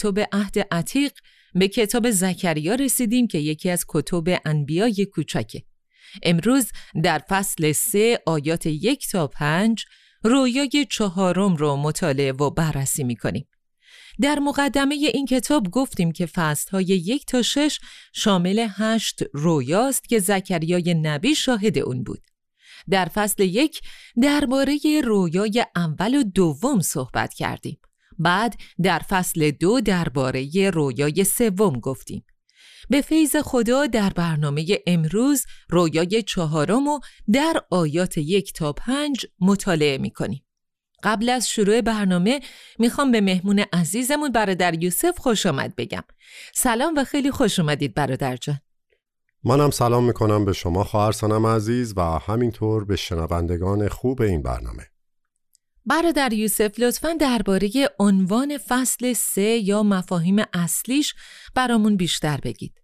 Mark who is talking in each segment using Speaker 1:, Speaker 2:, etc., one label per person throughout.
Speaker 1: کتب عهد عتیق به کتاب زکریا رسیدیم که یکی از کتب انبیای کوچکه. امروز در فصل 3 آیات 1 تا 5 رویای 4 رو مطالعه و بررسی می‌کنیم. در مقدمه این کتاب گفتیم که فصل‌های 1 تا 6 شامل 8 رویاست که زکریای نبی شاهد اون بود. در فصل 1 درباره رویای اول و دوم صحبت کردیم. بعد در فصل 2 درباره رویای سوم گفتیم. به فیض خدا در برنامه امروز رویای 4 رو در آیات 1 تا 5 مطالعه می‌کنیم. قبل از شروع برنامه میخوام به مهمون عزیزمون برادر یوسف خوش آمد بگم. سلام و خیلی خوش اومدید برادر جان.
Speaker 2: منم سلام میکنم به شما خواهر سنم عزیز و همینطور به شنوندگان خوب این برنامه.
Speaker 1: برادر یوسف لطفاً درباره عنوان فصل 3 یا مفاهیم اصلیش برامون بیشتر بگید.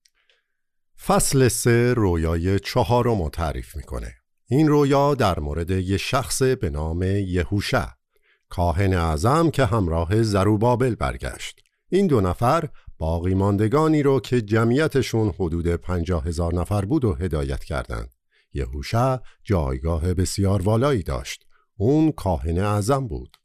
Speaker 2: فصل 3 رویای 4 رو تعریف میکنه. این رویا در مورد یه شخص به نام یهوشع، کاهن اعظم که همراه زروبابل برگشت. این 2 نفر باقی ماندگانی رو که جمعیتشون حدود 50,000 نفر بود و هدایت کردند. یهوشع جایگاه بسیار والایی داشت. اون کاهن اعظم بود.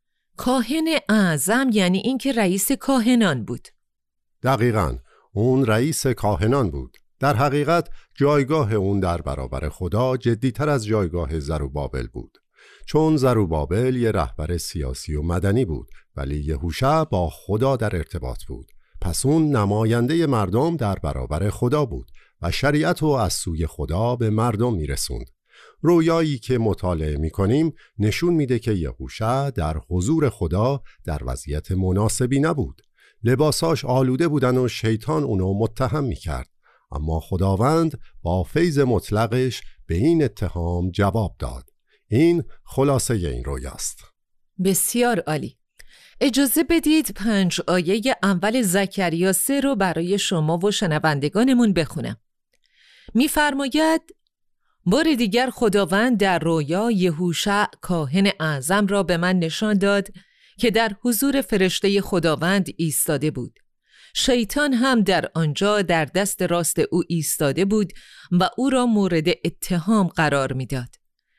Speaker 1: کاهن اعظم یعنی این که رئیس کاهنان بود.
Speaker 2: دقیقاً، اون رئیس کاهنان بود. در حقیقت جایگاه اون در برابر خدا جدیتر از جایگاه زروبابل بود، چون زروبابل یه رهبر سیاسی و مدنی بود ولی یهوشع با خدا در ارتباط بود. پس اون نماینده مردم در برابر خدا بود و شریعت رو از سوی خدا به مردم میرسوند. رویایی که مطالعه میکنیم نشون میده که یهوشع در حضور خدا در وضعیت مناسبی نبود. لباساش آلوده بودن و شیطان اونو متهم میکرد، اما خداوند با فیض مطلقش به این اتهام جواب داد. این خلاصه این رویاست.
Speaker 1: بسیار عالی. اجازه بدید 5 آیه اول زکریا 3 رو برای شما و شنوندگانمون بخونم. می‌فرماید: بار دیگر خداوند در رویا یهوشع کاهن اعظم را به من نشان داد که در حضور فرشته خداوند ایستاده بود. شیطان هم در آنجا در دست راست او ایستاده بود و او را مورد اتهام قرار می‌داد.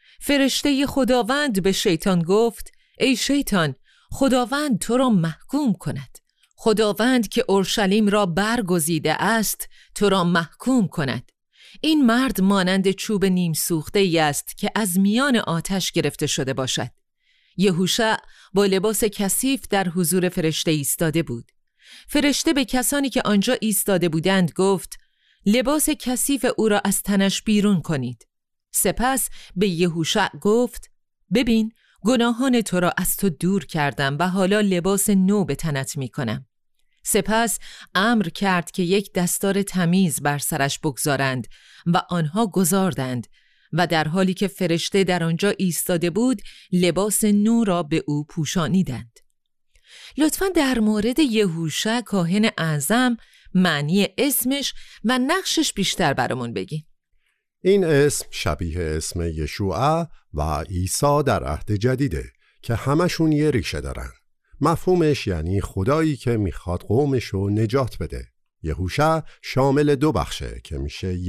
Speaker 1: فرشته خداوند به شیطان گفت: ای شیطان، خداوند تو را محکوم کند. خداوند که اورشلیم را برگزیده است تو را محکوم کند. این مرد مانند چوب نیم سوخته ای است که از میان آتش گرفته شده باشد. یهوشع با لباس کثیف در حضور فرشته ایستاده بود. فرشته به کسانی که آنجا ایستاده بودند گفت: لباس کثیف او را از تنش بیرون کنید. سپس به یهوشع گفت: ببین، گناهان تو را از تو دور کردم و حالا لباس نو به تنت می کنم. سپس امر کرد که یک دستار تمیز بر سرش بگذارند و آنها گذاردند و در حالی که فرشته در آنجا ایستاده بود لباس نو را به او پوشانیدند. لطفاً در مورد یهوشع کاهن اعظم معنی اسمش و نقشش بیشتر برامون بگین.
Speaker 2: این اسم شبیه اسم یشوع و عیسی در عهد جدیده که همشون یه ریشه دارن. مفهومش یعنی خدایی که میخواد قومشو نجات بده. یهوشع شامل 2 بخشه که میشه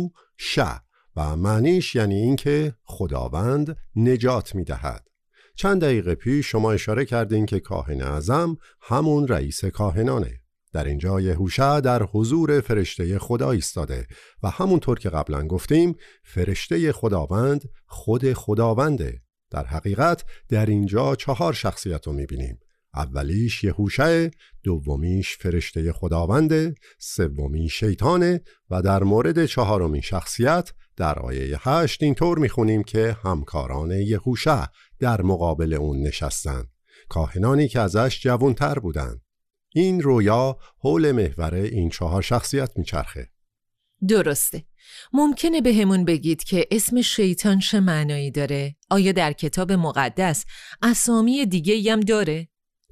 Speaker 2: یهوشع و معنیش یعنی این که خداوند نجات میدهد. چند دقیقه پیش شما اشاره کردین که کاهن اعظم همون رئیس کاهنانه. در اینجا یهوشع در حضور فرشته خدا ایستاده و همونطور که قبلا گفتیم فرشته خداوند خود خداونده. در حقیقت در اینجا 4 شخصیت رو میبینیم. اولیش یهوشع، دومیش فرشته خداونده، سومی شیطانه و در مورد 4مین شخصیت در آیه 8 اینطور میخونیم که همکاران یهوشع در مقابل اون نشستن، کاهنانی که ازش جوانتر بودن. این رویا حول محور این 4 شخصیت میچرخه.
Speaker 1: درسته. ممکنه به همون بگید که اسم شیطان چه معنایی داره؟ آیا در کتاب مقدس اسامی دیگه‌ای هم داره؟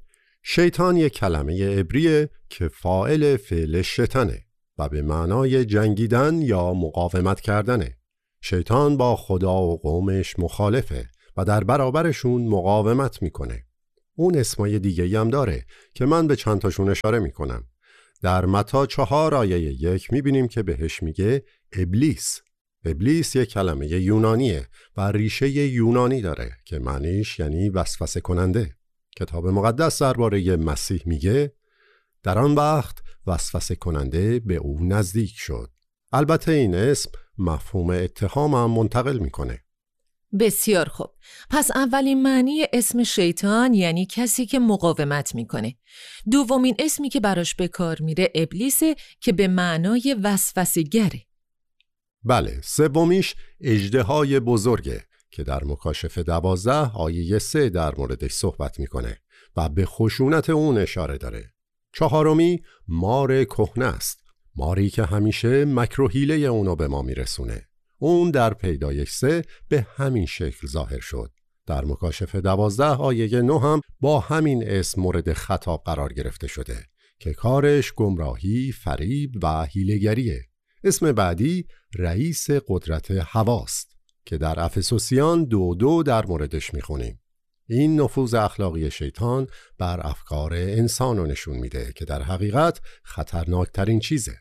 Speaker 2: شیطان یک کلمه عبریه که فاعل فعل شیطانه و به معنای جنگیدن یا مقاومت کردنه. شیطان با خدا و قومش مخالفه و در برابرشون مقاومت میکنه. اون اسمای دیگه‌ای هم داره که من به چند تاشون اشاره میکنم. در متی 4 آیه 1 میبینیم که بهش میگه ابلیس. ابلیس یک کلمه یونانیه و ریشه یونانی داره که معنیش یعنی وسوسه کننده. کتاب مقدس درباره مسیح میگه در آن وقت وسوسه کننده به او نزدیک شد. البته این اسم مفهوم اتهام هم منتقل میکنه.
Speaker 1: بسیار خوب. پس اولین معنی اسم شیطان یعنی کسی که مقاومت میکنه. دومین اسمی که براش به کار میره ابلیسه که به معنای وسوسه‌گره.
Speaker 2: بله، سومیش اژدهای بزرگه که در مکاشفه 12 آیه 3 در موردش صحبت میکنه و به خشونت اون اشاره داره. چهارمی مار کهنه است. ماری که همیشه مکر و حیله اونو به ما میرسونه. اون در پیدایش 3 به همین شکل ظاهر شد. در مکاشفه 12 آیه 9 هم با همین اسم مورد خطاب قرار گرفته شده که کارش گمراهی، فریب و حیله‌گریه. اسم بعدی رئیس قدرت هواست که در افسوسیان 2:2 در موردش میخونیم. این نفوذ اخلاقی شیطان بر افکار انسان رو نشون میده که در حقیقت خطرناکترین چیزه.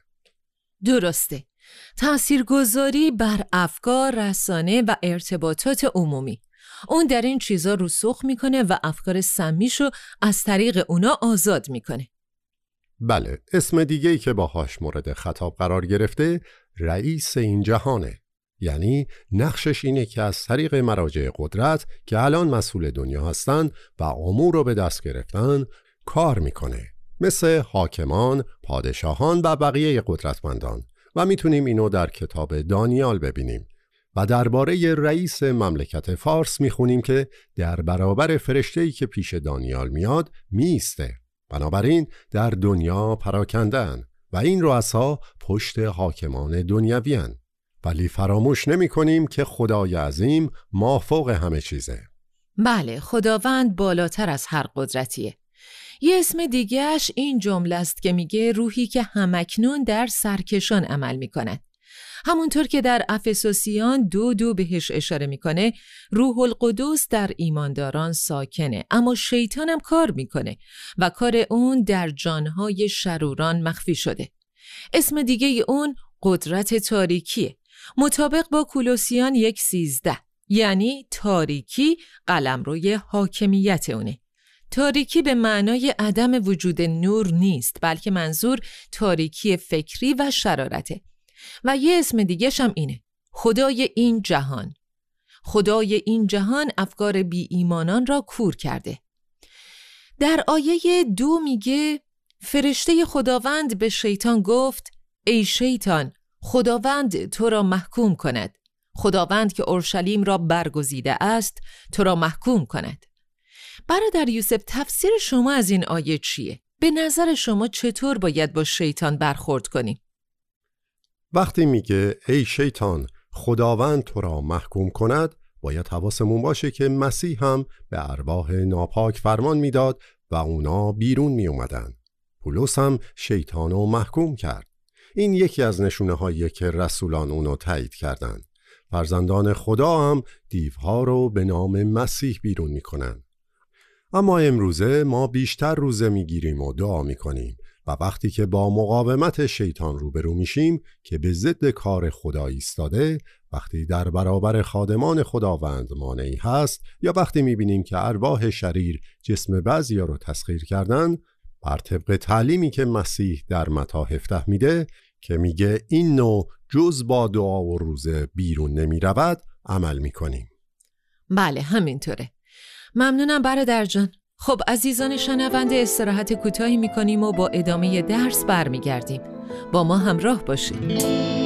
Speaker 1: درسته. تاثیرگذاری بر افکار، رسانه و ارتباطات عمومی. اون در این چیزا رسوخ میکنه و افکار سمیشو از طریق اونا آزاد میکنه.
Speaker 2: بله، اسم دیگه‌ای که باهاش مورد خطاب قرار گرفته رئیس این جهانه. یعنی نقشش اینه که از طریق مراجع قدرت که الان مسئول دنیا هستن و امور رو به دست گرفتن کار میکنه، مثل حاکمان، پادشاهان و بقیه قدرتمندان. و میتونیم اینو در کتاب دانیال ببینیم و درباره رئیس مملکت فارس میخونیم که در برابر فرشته‌ای که پیش دانیال میاد میسته. بنابراین در دنیا پراکندن و این رؤسا پشت حاکمان دنیویان. ولی فراموش نمی کنیم که خدای عظیم مافوق همه چیزه.
Speaker 1: بله، خداوند بالاتر از هر قدرتیه. یه اسم دیگهش این جمله است که میگه روحی که همکنون در سرکشان عمل میکند. همونطور که در افسوسیان 2:2 بهش اشاره میکنه، روح القدس در ایمانداران ساکنه، اما شیطان هم کار میکنه و کار اون در جانهای شروران مخفی شده. اسم دیگه اون قدرت تاریکیه. مطابق با کولوسیان 1:13 یعنی تاریکی قلمروی حاکمیت اونه. تاریکی به معنای عدم وجود نور نیست، بلکه منظور تاریکی فکری و شرارته. و یه اسم دیگه‌ش هم اینه، خدای این جهان. خدای این جهان افکار بی ایمانان را کور کرده. در آیه 2 میگه فرشته خداوند به شیطان گفت ای شیطان، خداوند تو را محکوم کند. خداوند که اورشلیم را برگزیده است تو را محکوم کند. برادر یوسف، تفسیر شما از این آیه چیه؟ به نظر شما چطور باید با شیطان برخورد کنیم؟
Speaker 2: وقتی میگه ای شیطان خداوند تو را محکوم کند، باید حواسمون باشه که مسیح هم به ارواح ناپاک فرمان میداد و اونا بیرون می اومدن. پولس هم شیطانو محکوم کرد. این یکی از نشونه هایی که رسولان اونو تایید کردن. فرزندان خدا هم دیوها رو به نام مسیح بیرون میکنن. اما امروزه ما بیشتر روزه میگیریم و دعا میکنیم و وقتی که با مقاومت شیطان روبرو میشیم که به ضد کار خدا ایستاده، وقتی در برابر خادمان خداوند مانعی هست، یا وقتی میبینیم که ارواح شریر جسم بعضیا رو تسخیر کردن، بر طبق تعلیمی که مسیح در متی 17 میده که میگه این نوع جز با دعا و روزه بیرون نمیرود، عمل میکنیم.
Speaker 1: بله، همینطوره. ممنونم برادر جان. خب عزیزان شنونده، استراحت کوتاهی میکنیم و با ادامه درس برمیگردیم. با ما همراه باشید.